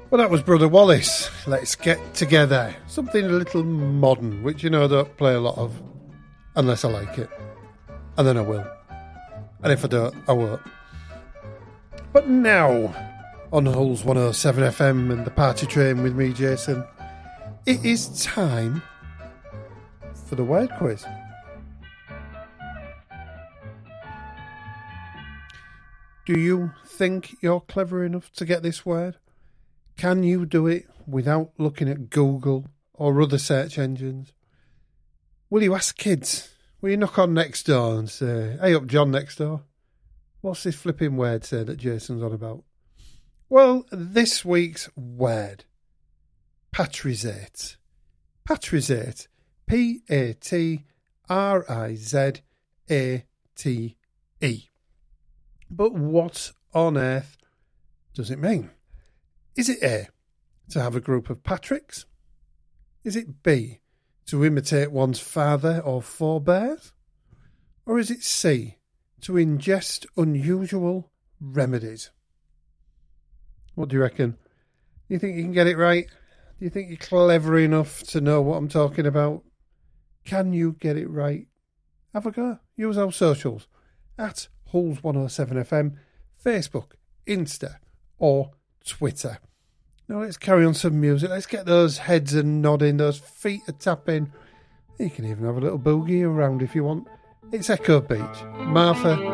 Well, that was Brother Wallace. Let's Get Together. Something a little modern, which, I don't play a lot of unless I like it. And then I will. And if I don't, I won't. But now, on Hulls 107 FM and the Party Train with me, Jason, it is time for the word quiz. Do you think you're clever enough to get this word? Can you do it without looking at Google or other search engines? Will you ask kids? Will you knock on next door and say, "Hey up, John next door, what's this flipping word say that Jason's on about?" Well, this week's word, patrizate. Patrizate. P-A-T-R-I-Z-A-T-E. But what on earth does it mean? Is it A, to have a group of Patricks? Is it B, to imitate one's father or forebears? Or is it C, to ingest unusual remedies? What do you reckon? Do you think you can get it right? Do you think you're clever enough to know what I'm talking about? Can you get it right? Have a go. Use our socials at Hulls 107 FM, Facebook, Insta, or Twitter. Now let's carry on some music. Let's get those heads a nodding, those feet a tapping. You can even have a little boogie around if you want. It's Echo Beach. Martha